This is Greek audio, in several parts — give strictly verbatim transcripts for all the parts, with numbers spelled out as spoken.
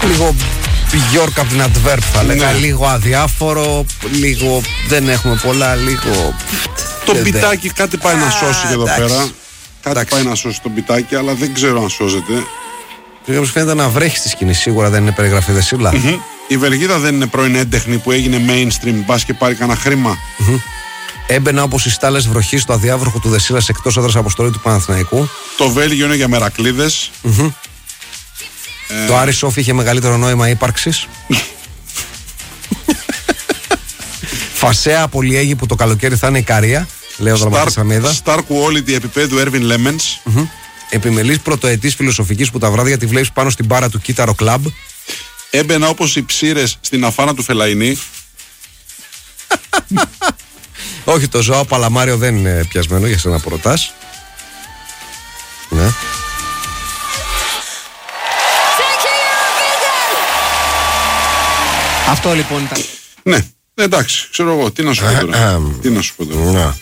λίγο Björk από την Αντβέρπ, θα λέγα. Ναι. Λίγο αδιάφορο, λίγο δεν έχουμε πολλά, λίγο. Το πιτάκι κάτι πάει Α, να σώσει εδώ εντάξει. πέρα. Κάτι εντάξει. πάει να σώσει το πιτάκι, αλλά δεν ξέρω αν σώζεται. Και όπως φαίνεται να βρέχει στη σκηνή, σίγουρα δεν είναι περιγραφή δεσίλα. Mm-hmm. Η Βεργίδα δεν είναι πρώην έντεχνη που έγινε mainstream, μπας και πάρει κανένα χρήμα. Mm-hmm. Έμπαινα όπως οι στάλες βροχής στο αδιάβροχο του Δεσίλας εκτός έδρας αποστολή του Παναθηναϊκού. Το Βέλγιο είναι για μερακλείδες. Mm-hmm. Ε... Το Άρη Σόφι είχε μεγαλύτερο νόημα ύπαρξης. Φασέα Πολυέγη που το καλοκαίρι θα είναι η Καρία. Λέω δραματής Σαμίδα. Star Quality επίπεδου Έρβιν Λέμενς. Mm-hmm. Επιμελής πρωτοετής φιλοσοφικής που τα βράδια τη βλέπεις πάνω στην μπάρα του Κύτταρο Κλαμπ. Έμπαινα όπως οι ψήρες στην αφάνα του Φελαϊνή. Όχι, το Ζωάο Παλαμάριο δεν είναι πιασμένο για σένα που ρωτάς. Ναι. Αυτό λοιπόν ήταν. Ναι, εντάξει, ξέρω εγώ, τι να σου πω τώρα. Τι να σου πω τώρα.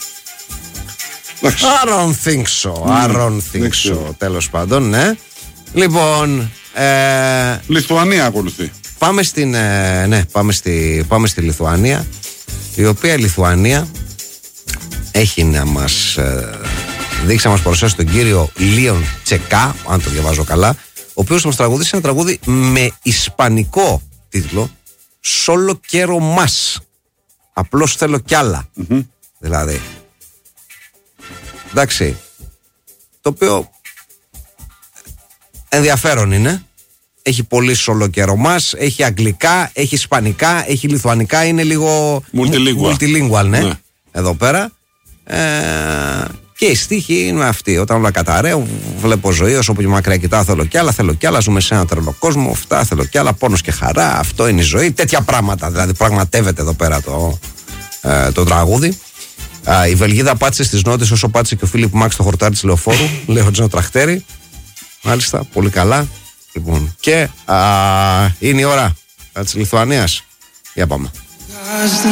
I don't think so. I don't think so. Τέλος πάντων, ναι. Λοιπόν. Ε, Λιθουανία ακολουθεί. Πάμε στην. Ε, ναι, πάμε στη, πάμε στη Λιθουανία. Η οποία Λιθουανία έχει να μας ε, δείξει, να μας παρουσιάσει τον κύριο Λίον Τσεκά, αν το διαβάζω καλά, ο οποίος θα μας τραγουδήσει ένα τραγούδι με ισπανικό τίτλο Solo quiero más. Απλώς θέλω κι άλλα. Mm-hmm. Δηλαδή. Εντάξει. Το οποίο ενδιαφέρον είναι. Έχει πολύ solo quiero más. Έχει αγγλικά, έχει ισπανικά, έχει λιθουανικά. Είναι λίγο multilingual, multilingual ναι. ναι. Εδώ πέρα. Ε, και η στίχη είναι αυτή. Όταν όλα καταραίω, βλέπω ζωή. Όσο πιο μακριά κοιτάω, θέλω κι άλλα, θέλω κι άλλα. Ζούμε σε ένα τρελό κόσμο. Αυτά θέλω κι άλλα. Πόνος και χαρά. Αυτό είναι η ζωή. Τέτοια πράγματα. Δηλαδή, πραγματεύεται εδώ πέρα το, ε, το τραγούδι. Ε, η Βελγίδα πάτησε στις νότες όσο πάτησε και ο Φίλιπ Μάξ στο χορτάρι της Λεωφόρου. Λέω Τζο Τραχτέρι. Μάλιστα, πολύ καλά. Λοιπόν, και α, είναι η ώρα της Λιθουανίας. Για πάμε.